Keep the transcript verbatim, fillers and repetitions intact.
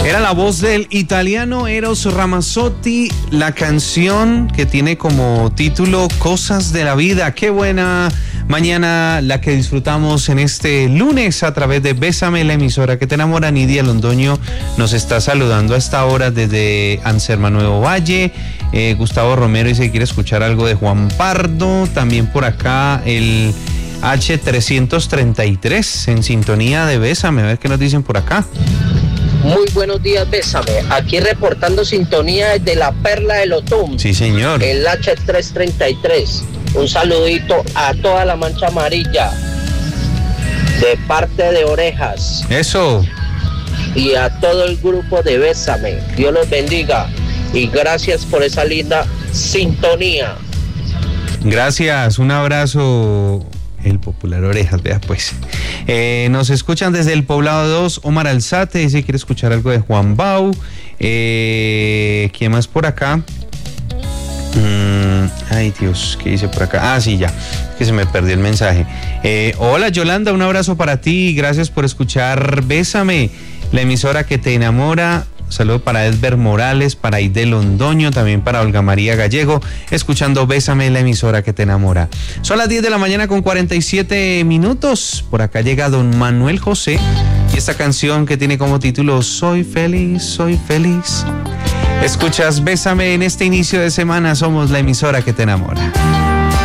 Era la voz del italiano Eros Ramazzotti, la canción que tiene como título Cosas de la Vida. Qué buena mañana la que disfrutamos en este lunes a través de Bésame, la emisora que te enamora. Nidia Londoño nos está saludando a esta hora desde Anserma Nuevo Valle. Eh, Gustavo Romero dice que quiere escuchar algo de Juan Pardo. También por acá el H trescientos treinta y tres en sintonía de Bésame. A ver qué nos dicen por acá. Muy buenos días, Bésame. Aquí reportando sintonía desde la Perla del Otum. Sí, señor. El H trescientos treinta y tres. Un saludito a toda la Mancha Amarilla de parte de Orejas. Eso. Y a todo el grupo de Bésame. Dios los bendiga. Y gracias por esa linda sintonía. Gracias. Un abrazo. El popular Orejas, vea pues. Eh, nos escuchan desde el Poblado dos, Omar Alzate, dice que quiere escuchar algo de Juan Bau. Eh, ¿Quién más por acá? Mm, ay Dios, ¿qué dice por acá? Ah, sí, ya, que se me perdió el mensaje. Eh, hola Yolanda, un abrazo para ti, gracias por escuchar Bésame, la emisora que te enamora. Saludo para Edber Morales, para Aide Londoño, también para Olga María Gallego, escuchando Bésame, la emisora que te enamora. Son las diez de la mañana con cuarenta y siete minutos. Por acá llega don Manuel José y esta canción que tiene como título Soy feliz, soy feliz. Escuchas Bésame en este inicio de semana, somos la emisora que te enamora.